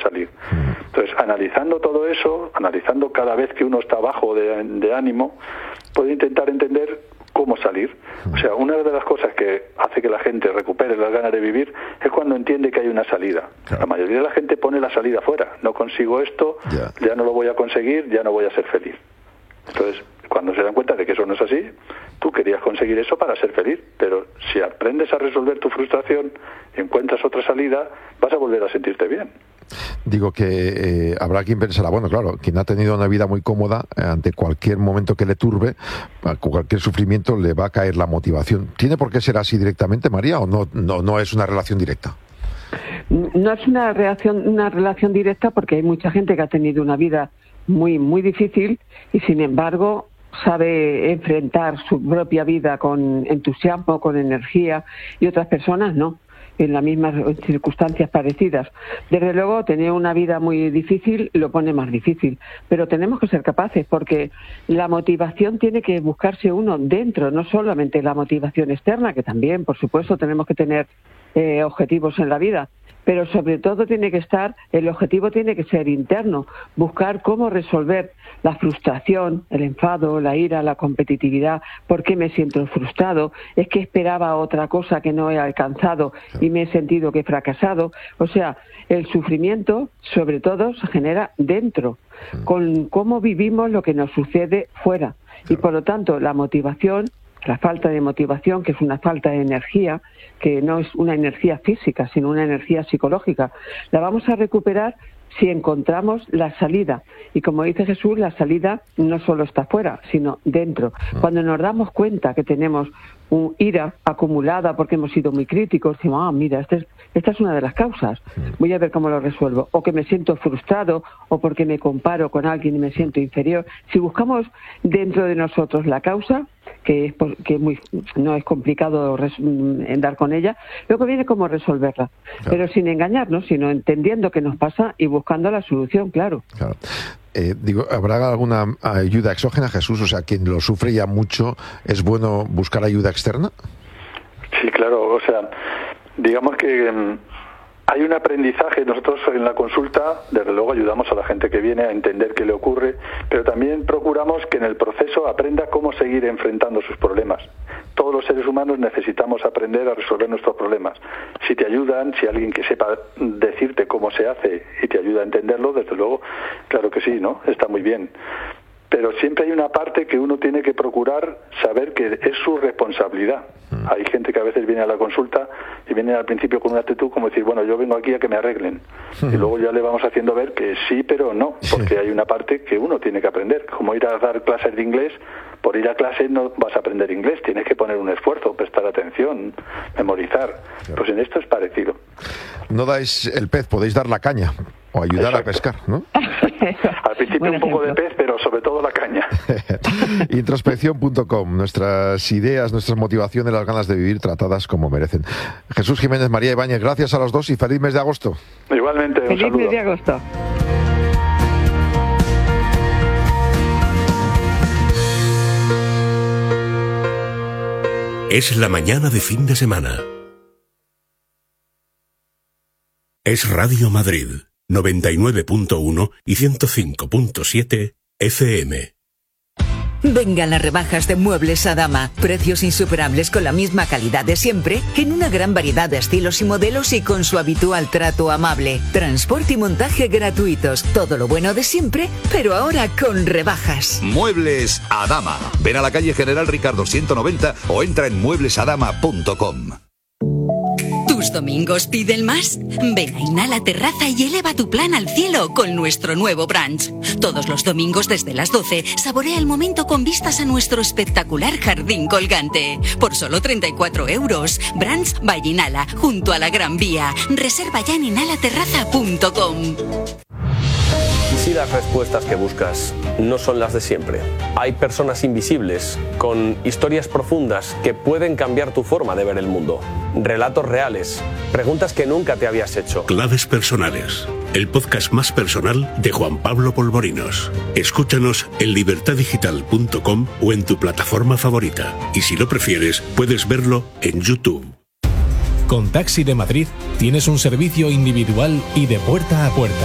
salir. Entonces, analizando todo eso, analizando cada vez que uno está bajo de ánimo, puede intentar entender cómo salir. O sea, una de las cosas que hace que la gente recupere las ganas de vivir es cuando entiende que hay una salida. Claro. La mayoría de la gente pone la salida fuera. No consigo esto, ya no lo voy a conseguir, ya no voy a ser feliz. Entonces, cuando se dan cuenta de que eso no es así, tú querías conseguir eso para ser feliz, pero si aprendes a resolver tu frustración y encuentras otra salida, vas a volver a sentirte bien. Digo que habrá quien pensará, bueno, claro, quien ha tenido una vida muy cómoda, ante cualquier momento que le turbe, a cualquier sufrimiento le va a caer la motivación. ¿Tiene por qué ser así directamente, María, o no es una relación directa? No es una relación directa, porque hay mucha gente que ha tenido una vida muy, muy difícil y sin embargo sabe enfrentar su propia vida con entusiasmo, con energía, y otras personas no, en las mismas circunstancias parecidas. Desde luego, tener una vida muy difícil lo pone más difícil, pero tenemos que ser capaces, porque la motivación tiene que buscarse uno dentro, no solamente la motivación externa, que también, por supuesto, tenemos que tener objetivos en la vida, pero sobre todo el objetivo tiene que ser interno, buscar cómo resolver la frustración, el enfado, la ira, la competitividad. ¿Por qué me siento frustrado? ¿Es que esperaba otra cosa que no he alcanzado y me he sentido que he fracasado? O sea, el sufrimiento sobre todo se genera dentro, con cómo vivimos lo que nos sucede fuera. Y por lo tanto, la falta de motivación, que es una falta de energía, que no es una energía física, sino una energía psicológica, la vamos a recuperar si encontramos la salida. Y como dice Jesús, la salida no solo está fuera, sino dentro. Cuando nos damos cuenta que tenemos ira acumulada porque hemos sido muy críticos, decimos, mira, esta es una de las causas, voy a ver cómo lo resuelvo. O que me siento frustrado, o porque me comparo con alguien y me siento inferior. Si buscamos dentro de nosotros la causa, que no es complicado dar con ella, luego viene cómo resolverla. Claro. Pero sin engañarnos, sino entendiendo qué nos pasa y buscando la solución, claro. ¿Habrá alguna ayuda exógena, Jesús? O sea, quien lo sufre ya mucho, ¿es bueno buscar ayuda externa? Sí, claro. O sea, digamos que hay un aprendizaje. Nosotros en la consulta, desde luego, ayudamos a la gente que viene a entender qué le ocurre, pero también procuramos que en el proceso aprenda cómo seguir enfrentando sus problemas. Todos los seres humanos necesitamos aprender a resolver nuestros problemas. Si te ayudan, si alguien que sepa decirte cómo se hace y te ayuda a entenderlo, desde luego, claro que sí, ¿no? Está muy bien. Pero siempre hay una parte que uno tiene que procurar saber que es su responsabilidad. Hay gente que a veces viene a la consulta y viene al principio con una actitud como decir, bueno, yo vengo aquí a que me arreglen. Y luego ya le vamos haciendo ver que sí, pero no, porque hay una parte que uno tiene que aprender. Como ir a dar clases de inglés, por ir a clase no vas a aprender inglés, tienes que poner un esfuerzo, prestar atención, memorizar. Pues en esto es parecido. No dais el pez, podéis dar la caña o ayudar a pescar, ¿no? Al principio un poco de pez, pero sobre todo la caña. Introspección.com, nuestras ideas, nuestras motivaciones, las ganas de vivir tratadas como merecen. Jesús Jiménez, María Ibáñez, gracias a los dos y feliz mes de agosto. Igualmente, un saludo. Feliz mes de agosto. Es la mañana de fin de semana. Es Radio Madrid, 99.1 y 105.7 FM. Vengan las rebajas de Muebles Adama. Precios insuperables con la misma calidad de siempre, en una gran variedad de estilos y modelos y con su habitual trato amable. Transporte y montaje gratuitos. Todo lo bueno de siempre, pero ahora con rebajas. Muebles Adama. Ven a la calle General Ricardo 190 o entra en mueblesadama.com. ¿Tus domingos piden más? Ven a Inhala Terraza y eleva tu plan al cielo con nuestro nuevo brunch. Todos los domingos desde las 12, saborea el momento con vistas a nuestro espectacular jardín colgante. Por solo 34 euros. Brunch by Inhala, junto a la Gran Vía. Reserva ya en inhalaterraza.com. ¿Y si las respuestas que buscas no son las de siempre? Hay personas invisibles, con historias profundas que pueden cambiar tu forma de ver el mundo. Relatos reales, preguntas que nunca te habías hecho. Claves personales, el podcast más personal de Juan Pablo Polvorinos. Escúchanos en libertadigital.com o en tu plataforma favorita. Y si lo prefieres, puedes verlo en YouTube. Con Taxi de Madrid tienes un servicio individual y de puerta a puerta.